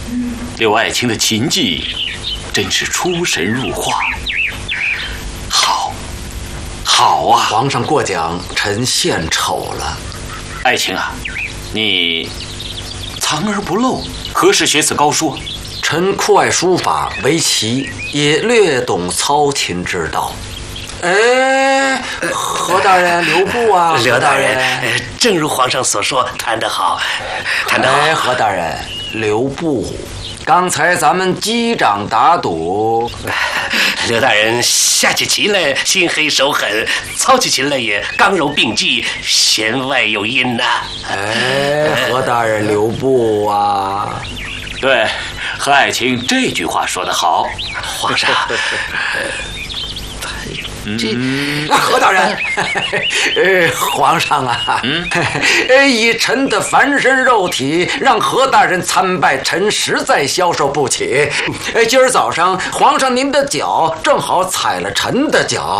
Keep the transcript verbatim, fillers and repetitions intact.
刘爱卿的琴技真是出神入化。好，好啊！ 皇上过奖，臣献丑了。 爱卿啊，你藏而不露，何时学此高书？ 臣酷爱书法、围棋，也略懂操琴之道。哎，何大人，留步啊！ 刘大人，呃，正如皇上所说，弹得好，弹得好。 哎，何大人，留步！刚才咱们击掌打赌， 刘大人下起棋来心黑手狠，操起琴来也刚柔并济，弦外有音呐、啊。 哎，何大人留步啊！ 对，何爱卿这句话说得好， 皇上。 这何大人，呃，皇上啊，嗯，以臣的凡身肉体让何大人参拜，臣实在消受不起。今儿早上皇上您的脚正好踩了臣的脚，